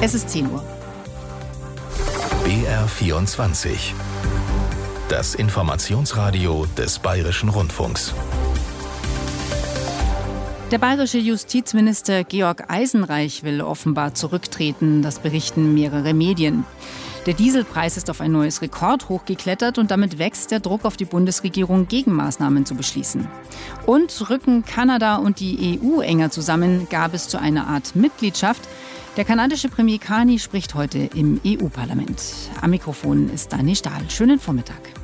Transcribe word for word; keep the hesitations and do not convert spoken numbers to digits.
Es ist zehn Uhr. B R vierundzwanzig. Das Informationsradio des Bayerischen Rundfunks. Der bayerische Justizminister Georg Eisenreich will offenbar zurücktreten, das berichten mehrere Medien. Der Dieselpreis ist auf ein neues Rekordhoch geklettert und damit wächst der Druck auf die Bundesregierung, Gegenmaßnahmen zu beschließen. Und rücken Kanada und die E U enger zusammen, gab es zu einer Art Mitgliedschaft. Der kanadische Premier Carney spricht heute im E U-Parlament. Am Mikrofon ist Dani Stahl. Schönen Vormittag.